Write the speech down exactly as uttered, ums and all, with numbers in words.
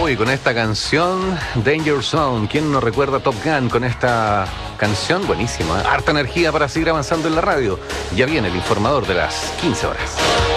Bowie con esta canción Danger Zone. ¿Quién no recuerda Top Gun con esta canción? Buenísima, harta energía para seguir avanzando en la radio. Ya viene el informador de las quince horas.